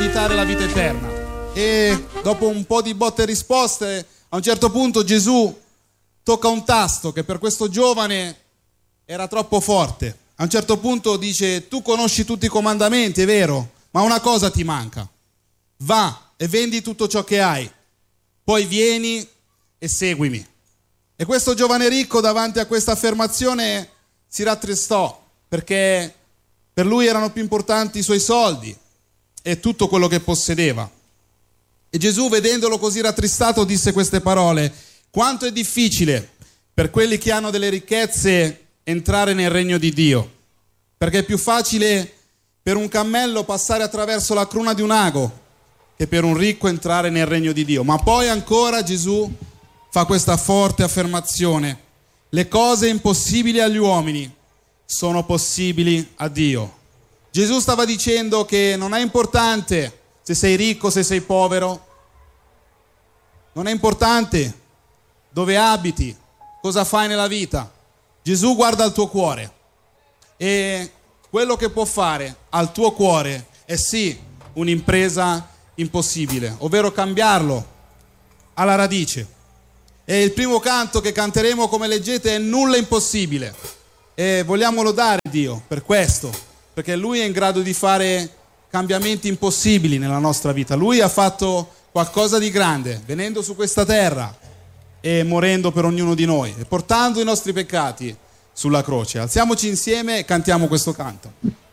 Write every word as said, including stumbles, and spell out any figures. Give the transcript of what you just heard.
meritare la vita eterna. E dopo un po' di botte e risposte, a un certo punto Gesù tocca un tasto che per questo giovane era troppo forte. A un certo punto dice: tu conosci tutti i comandamenti, è vero, ma una cosa ti manca. Va e vendi tutto ciò che hai, poi vieni e seguimi. E questo giovane ricco davanti a questa affermazione si rattristò, perché per lui erano più importanti i suoi soldi e tutto quello che possedeva. E Gesù, vedendolo così rattristato, disse queste parole: quanto è difficile per quelli che hanno delle ricchezze entrare nel regno di Dio, perché è più facile per un cammello passare attraverso la cruna di un ago che per un ricco entrare nel regno di Dio. Ma poi ancora Gesù fa questa forte affermazione: le cose impossibili agli uomini sono possibili a Dio. Gesù stava dicendo che non è importante se sei ricco, se sei povero, non è importante dove abiti, cosa fai nella vita. Gesù guarda al tuo cuore, e quello che può fare al tuo cuore è sì un'impresa impossibile, ovvero cambiarlo alla radice. E il primo canto che canteremo, come leggete, è Nulla è impossibile, e vogliamo lodare Dio per questo, perché Lui è in grado di fare cambiamenti impossibili nella nostra vita. Lui ha fatto qualcosa di grande venendo su questa terra e morendo per ognuno di noi e portando i nostri peccati sulla croce. Alziamoci insieme e cantiamo questo canto.